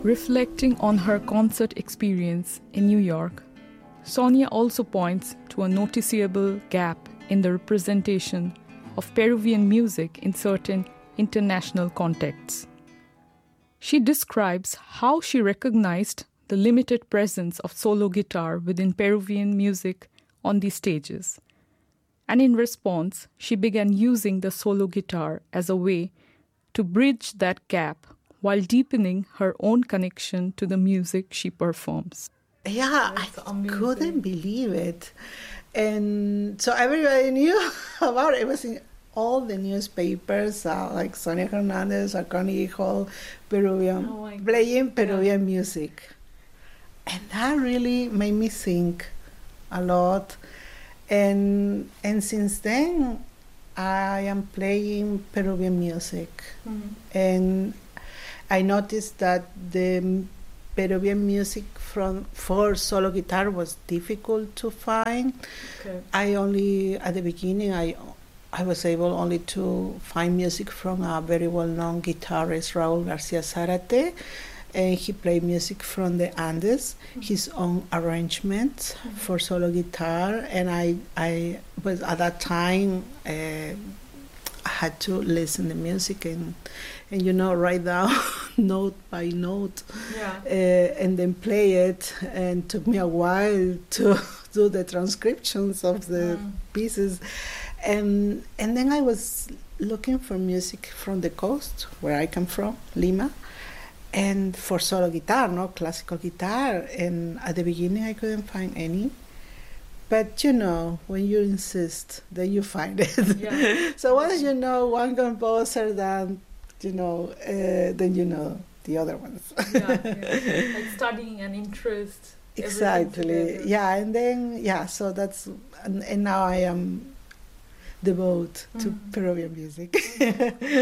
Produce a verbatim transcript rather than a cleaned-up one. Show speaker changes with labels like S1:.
S1: Reflecting on her concert experience in New York, Sonia also points to a noticeable gap in the representation of Peruvian music in certain international contexts. She describes how she recognized the limited presence of solo guitar within Peruvian music on these stages. And in response, she began using the solo guitar as a way to bridge that gap while deepening her own connection to the music she performs.
S2: Yeah,
S1: That's
S2: I
S1: amazing.
S2: couldn't believe it. And so everybody knew about it. It was in all the newspapers, uh, like Sonia Hernandez or Carnegie Hall, Peruvian,
S1: Oh my God.
S2: playing Peruvian music. And that really made me think a lot. And and since then, I am playing Peruvian music.
S1: Mm-hmm.
S2: And I noticed that the Peruvian music from for solo guitar was difficult to find.
S1: Okay.
S2: I only at the beginning I I was able only to find music from a very well-known guitarist, Raúl García Zárate, and he played music from the Andes, mm-hmm. his own arrangements mm-hmm. for solo guitar, and I I was at that time. Uh, I had to listen to music and, and you know, write down note by note,
S1: Yeah.
S2: uh, and then play it. And it took me a while to do the transcriptions of the
S1: Mm.
S2: pieces. And and then I was looking for music from the coast, where I come from, Lima, and for solo guitar, no classical guitar. And at the beginning, I couldn't find any. But you know, when you insist, then you find it.
S1: Yeah.
S2: So once you know one composer, then you know, uh, then you know the other ones.
S1: Yeah, yeah. Like studying an interest. everything
S2: Exactly.
S1: together.
S2: Yeah, and then yeah, so that's and, and now I am devoted to
S1: Mhm.
S2: Peruvian music.